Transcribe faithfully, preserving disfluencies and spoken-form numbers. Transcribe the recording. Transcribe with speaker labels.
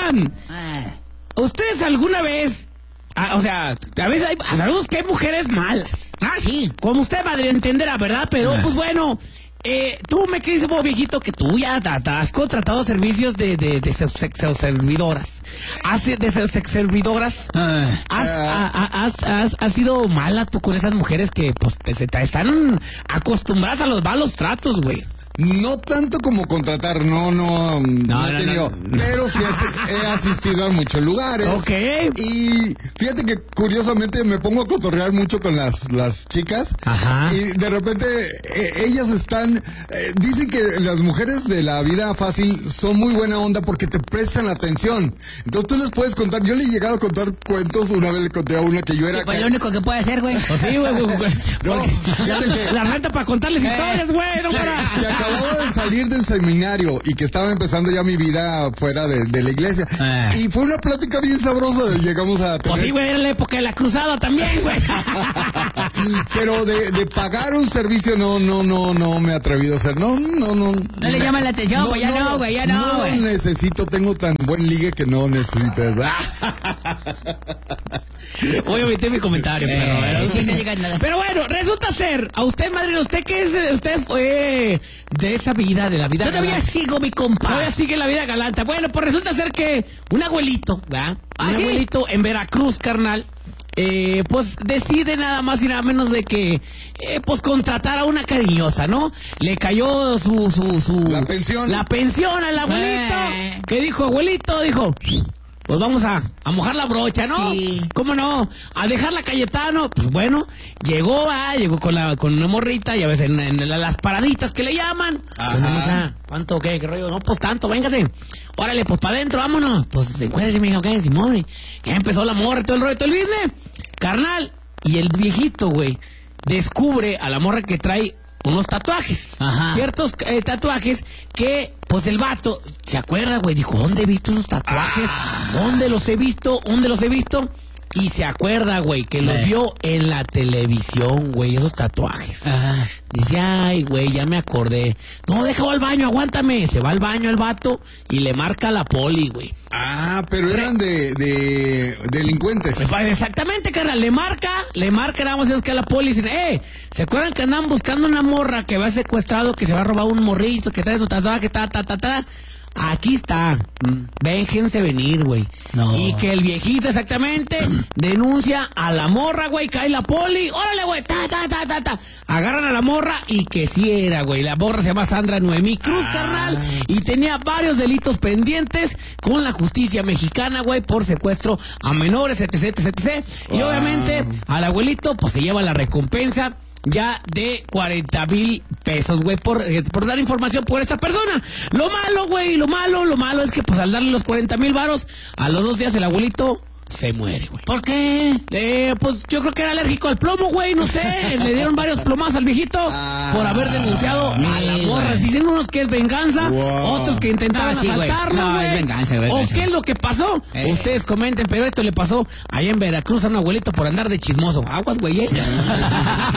Speaker 1: Oigan, ¿ustedes alguna vez, ah, o sea, a veces hay, sabemos que hay mujeres malas?
Speaker 2: Ah, sí.
Speaker 1: Como usted, madre, entenderá, ¿verdad? Pero, pues bueno, eh, tú me crees, vos, viejito, que tú ya has contratado servicios de, de, de sexoservidoras. ¿Has, de sexoservidoras?
Speaker 2: Ah,
Speaker 1: ¿Has, ha- has, has, has sido mala tú con esas mujeres que, pues, te, te están acostumbradas a los malos tratos, güey?
Speaker 3: No tanto como contratar, no, no, no,
Speaker 1: No,
Speaker 3: he
Speaker 1: no,
Speaker 3: tenido,
Speaker 1: no.
Speaker 3: pero sí he, he asistido a muchos lugares.
Speaker 1: Ok.
Speaker 3: Y fíjate que curiosamente me pongo a cotorrear mucho con las, las chicas.
Speaker 1: Ajá.
Speaker 3: Y de repente eh, ellas están, eh, dicen que las mujeres de la vida fácil son muy buena onda porque te prestan atención. Entonces tú les puedes contar, yo le he llegado a contar cuentos, una vez le conté a una que yo era...
Speaker 2: Pues lo único que puede hacer, güey.
Speaker 1: Pues sí, güey, güey, güey.
Speaker 3: No, fíjate que-
Speaker 1: La renta para contarles historias, güey, no
Speaker 3: que,
Speaker 1: para.
Speaker 3: que acababa de salir del seminario y que estaba empezando ya mi vida fuera de, de la iglesia.
Speaker 2: Ah.
Speaker 3: Y fue una plática bien sabrosa. Llegamos a tener...
Speaker 1: Pues sí, güey, era la época de la cruzada también, güey.
Speaker 3: Pero de, de pagar un servicio no, no, no, no me he atrevido a hacer. No, no, no.
Speaker 2: No le llama la atención, pues ya no, güey, ya no,
Speaker 3: No
Speaker 2: güey.
Speaker 3: necesito, tengo tan buen ligue que no necesito eso.
Speaker 1: Voy a omitir mi comentario, pero,
Speaker 2: Eh, sí, no llega nada.
Speaker 1: pero bueno, resulta ser, a usted, madre, usted que es, de- usted fue de esa vida, de la vida
Speaker 2: Todavía
Speaker 1: galante.
Speaker 2: sigo, mi compa.
Speaker 1: Todavía sigue la vida galanta. Bueno, pues resulta ser que un abuelito, ¿verdad?
Speaker 2: ¿Ah,
Speaker 1: un
Speaker 2: sí?
Speaker 1: abuelito en Veracruz, carnal, eh, pues decide nada más y nada menos de que, eh, pues contratar a una cariñosa, ¿no? Le cayó su, su, su...
Speaker 3: La pensión.
Speaker 1: La pensión al abuelito.
Speaker 2: Eh.
Speaker 1: ¿Qué dijo, abuelito? Dijo... Pues vamos a, a mojar la brocha, ¿no?
Speaker 2: Sí.
Speaker 1: ¿Cómo no? A dejar la Cayetano. Pues bueno, llegó, ah, llegó con la con una morrita, ya ves, en, en la- las paraditas que le llaman.
Speaker 3: Ajá.
Speaker 1: Pues vamos a, ¿cuánto qué? ¿Qué rollo? No, pues tanto, véngase. Órale, pues para adentro, vámonos. Pues encuérdese, me dijo, ¿qué? Simón. Ya empezó la morra, todo el rollo, todo el business. Carnal. Y el viejito, güey, descubre a la morra que trae unos tatuajes.
Speaker 2: Ajá.
Speaker 1: Ciertos eh, tatuajes que, pues el vato, ¿se acuerda, güey? Dijo, ¿dónde he visto esos tatuajes? ¿Dónde los he visto? ¿Dónde los he visto? Y se acuerda, güey, que los
Speaker 2: Eh.
Speaker 1: vio en la televisión, güey, esos tatuajes.
Speaker 2: Ajá.
Speaker 1: Dice, ay, güey, ya me acordé. No, déjalo al baño, aguántame. Se va al baño el vato y le marca a la poli, güey.
Speaker 3: Ah, pero eran de, de delincuentes.
Speaker 1: Pues, pa- exactamente, carnal, le marca, le marca, nada más es que a la poli dicen, eh, ¿se acuerdan que andan buscando una morra que va secuestrado, que se va a robar un morrito, que trae su tatuaje, ta, ta, ta, ta? Aquí está, déjense venir, güey.
Speaker 2: No.
Speaker 1: Y que el viejito exactamente denuncia a la morra, güey, cae la poli, órale, güey, ta, ta, ta, ta, ta. Agarran a la morra y que sí era, güey. La morra se llama Sandra Noemí Cruz, carnal, y tenía varios delitos pendientes con la justicia mexicana, güey, por secuestro a menores, etc, etc, etc. Y
Speaker 3: Wow.
Speaker 1: obviamente al abuelito, pues se lleva la recompensa ya de cuarenta mil pesos, güey, por, eh, por dar información por esta persona. Lo malo, güey, lo malo, lo malo es que pues al darle los cuarenta mil varos, a los dos días el abuelito se muere, güey.
Speaker 2: ¿Por qué?
Speaker 1: Eh, pues yo creo que era alérgico al plomo, güey, no sé. Le dieron varios plomazos al viejito
Speaker 3: Ah,
Speaker 1: por haber denunciado a la
Speaker 2: mira.
Speaker 1: morra. Dicen unos que es venganza,
Speaker 3: Wow.
Speaker 1: otros que intentaron
Speaker 2: No, sí, güey.
Speaker 1: asaltarlo,
Speaker 2: No,
Speaker 1: güey.
Speaker 2: es venganza, venganza.
Speaker 1: ¿O qué es lo que pasó?
Speaker 2: Eh.
Speaker 1: Ustedes comenten, pero esto le pasó allá en Veracruz a un abuelito por andar de chismoso. Aguas, güey, eh.